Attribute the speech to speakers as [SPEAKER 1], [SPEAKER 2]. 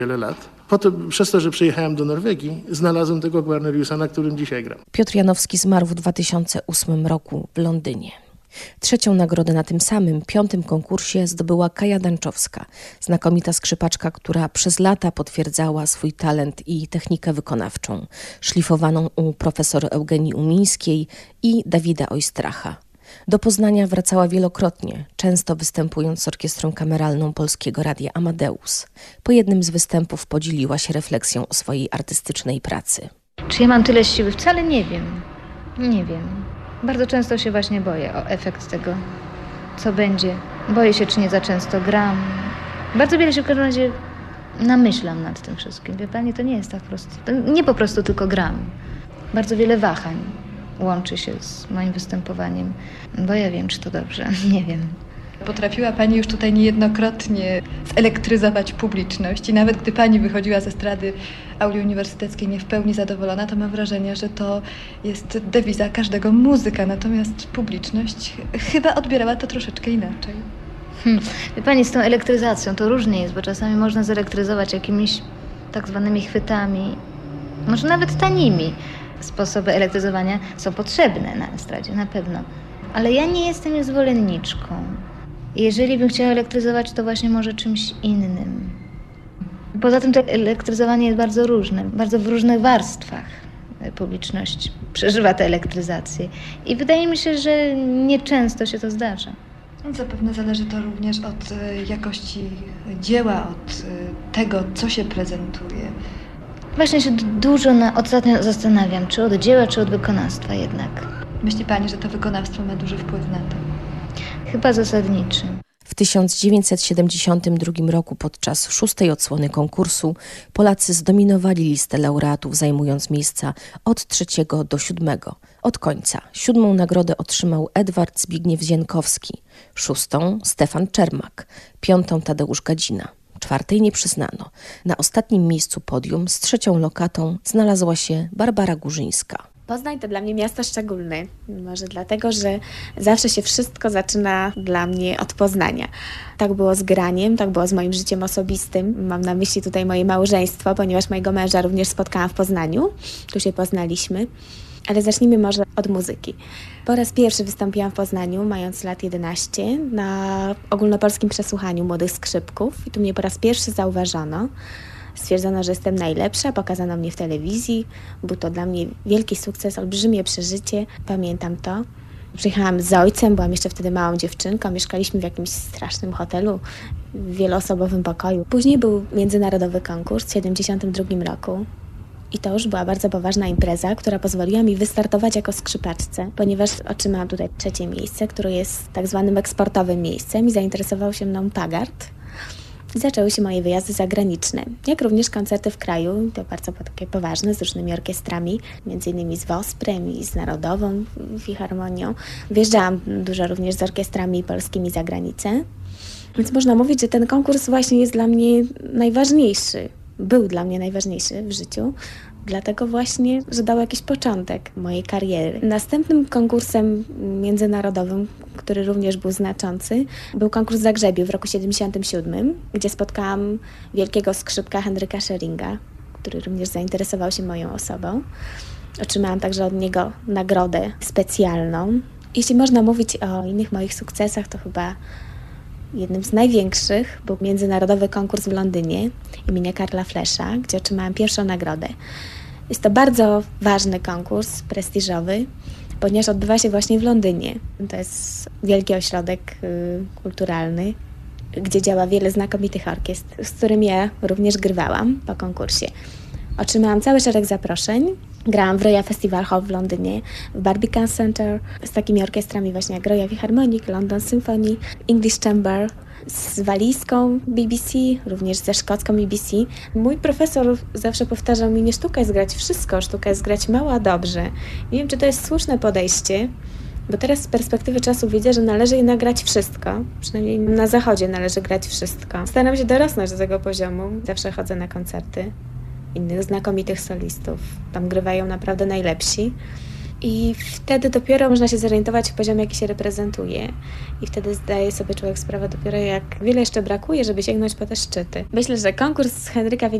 [SPEAKER 1] wiele lat. Potem, przez to, że przyjechałem do Norwegii, znalazłem tego Guarneriusa, na którym dzisiaj gram.
[SPEAKER 2] Piotr Janowski zmarł w 2008 roku w Londynie. Trzecią nagrodę na tym samym, 5. konkursie zdobyła Kaja Danczowska, znakomita skrzypaczka, która przez lata potwierdzała swój talent i technikę wykonawczą, szlifowaną u profesor Eugenii Umińskiej i Dawida Oistracha. Do Poznania wracała wielokrotnie, często występując z orkiestrą kameralną Polskiego Radia Amadeus. Po jednym z występów podzieliła się refleksją o swojej artystycznej pracy.
[SPEAKER 3] Czy ja mam tyle siły? Wcale nie wiem. Nie wiem. Bardzo często się właśnie boję o efekt tego, co będzie. Boję się, czy nie za często gram. Bardzo wiele się w każdym razie namyślam nad tym wszystkim. Wie pani, to nie jest tak prosto. Nie po prostu tylko gram. Bardzo wiele wahań łączy się z moim występowaniem, bo ja wiem, czy to dobrze. Nie wiem.
[SPEAKER 4] Potrafiła pani już tutaj niejednokrotnie zelektryzować publiczność i nawet gdy pani wychodziła ze estrady auli uniwersyteckiej nie w pełni zadowolona, to mam wrażenie, że to jest dewiza każdego muzyka, natomiast publiczność chyba odbierała to troszeczkę inaczej.
[SPEAKER 3] Wie pani, z tą elektryzacją to różnie jest, bo czasami można zelektryzować jakimiś tak zwanymi chwytami, może nawet tanimi. Sposoby elektryzowania są potrzebne na estradzie, na pewno. Ale ja nie jestem ich zwolenniczką. Jeżeli bym chciała elektryzować, to właśnie może czymś innym. Poza tym to elektryzowanie jest bardzo różne, bardzo w różnych warstwach publiczność przeżywa tę elektryzację. I wydaje mi się, że nieczęsto się to zdarza.
[SPEAKER 4] Zapewne zależy to również od jakości dzieła, od tego, co się prezentuje.
[SPEAKER 3] Właśnie się dużo ostatnio zastanawiam, czy od dzieła, czy od wykonawstwa jednak.
[SPEAKER 4] Myśli pani, że to wykonawstwo ma duży wpływ na to?
[SPEAKER 3] Chyba zasadniczy.
[SPEAKER 2] W 1972 roku podczas 6. odsłony konkursu Polacy zdominowali listę laureatów, zajmując miejsca od 3. do 7. Od końca 7. nagrodę otrzymał Edward Zbigniew Zienkowski, 6. Stefan Czermak, 5. Tadeusz Gadzina. 4. nie przyznano. Na ostatnim miejscu podium z 3. lokatą znalazła się Barbara Górzyńska.
[SPEAKER 5] Poznań to dla mnie miasto szczególne. Może dlatego, że zawsze się wszystko zaczyna dla mnie od Poznania. Tak było z graniem, tak było z moim życiem osobistym. Mam na myśli tutaj moje małżeństwo, ponieważ mojego męża również spotkałam w Poznaniu. Tu się poznaliśmy. Ale zacznijmy może od muzyki. Po raz pierwszy wystąpiłam w Poznaniu, mając lat 11, na ogólnopolskim przesłuchaniu młodych skrzypków. I tu mnie po raz pierwszy zauważono. Stwierdzono, że jestem najlepsza, pokazano mnie w telewizji. Był to dla mnie wielki sukces, olbrzymie przeżycie. Pamiętam to. Przyjechałam z ojcem, byłam jeszcze wtedy małą dziewczynką. Mieszkaliśmy w jakimś strasznym hotelu, w wieloosobowym pokoju. Później był międzynarodowy konkurs w 1972 roku. I to już była bardzo poważna impreza, która pozwoliła mi wystartować jako skrzypaczce, ponieważ otrzymałam tutaj 3. miejsce, które jest tak zwanym eksportowym miejscem i zainteresował się mną Taggart. I zaczęły się moje wyjazdy zagraniczne, jak również koncerty w kraju, to bardzo takie poważne, z różnymi orkiestrami, między innymi z Wosprem i z Narodową Filharmonią. Wjeżdżałam dużo również z orkiestrami polskimi za granicę, więc można mówić, że ten konkurs właśnie jest dla mnie najważniejszy. Był dla mnie najważniejszy w życiu, dlatego właśnie, że dał jakiś początek mojej kariery. Następnym konkursem międzynarodowym, który również był znaczący, był konkurs w Zagrzebiu w roku 1977, gdzie spotkałam wielkiego skrzypka Henryka Scheringa, który również zainteresował się moją osobą. Otrzymałam także od niego nagrodę specjalną. Jeśli można mówić o innych moich sukcesach, to chyba jednym z największych był międzynarodowy konkurs w Londynie imienia Karla Flesza, gdzie otrzymałam pierwszą nagrodę. Jest to bardzo ważny konkurs, prestiżowy, ponieważ odbywa się właśnie w Londynie. To jest wielki ośrodek kulturalny, gdzie działa wiele znakomitych orkiestr, z którymi ja również grywałam po konkursie. Otrzymałam cały szereg zaproszeń. Grałam w Royal Festival Hall w Londynie, w Barbican Center, z takimi orkiestrami właśnie jak Royal Philharmonic, London Symphony, English Chamber, z walijską BBC, również ze szkocką BBC. Mój profesor zawsze powtarzał mi, nie sztuka jest grać wszystko, sztuka jest grać mało, a dobrze. Nie wiem, czy to jest słuszne podejście, bo teraz z perspektywy czasu widzę, że należy jednak grać wszystko. Przynajmniej na zachodzie należy grać wszystko. Staram się dorosnąć do tego poziomu. Zawsze chodzę na koncerty innych znakomitych solistów. Tam grywają naprawdę najlepsi. I wtedy dopiero można się zorientować w poziomie, jaki się reprezentuje. I wtedy zdaje sobie człowiek sprawę dopiero, jak wiele jeszcze brakuje, żeby sięgnąć po te szczyty. Myślę, że konkurs Henryka